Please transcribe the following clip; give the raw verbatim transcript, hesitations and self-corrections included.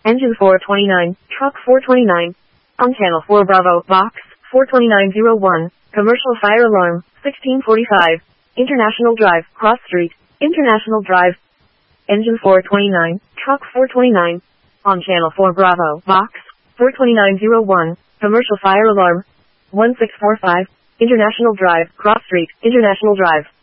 Engine four twenty-nine, Truck four twenty-nine. On Channel four Bravo, Box four twenty-nine oh one, Commercial Fire Alarm, sixteen forty-five. International Drive, Cross Street, International Drive. Engine four twenty-nine, Truck four twenty-nine. On Channel four Bravo, Box four twenty-nine oh one, Commercial Fire Alarm, one six four five. International Drive, Cross Street, International Drive.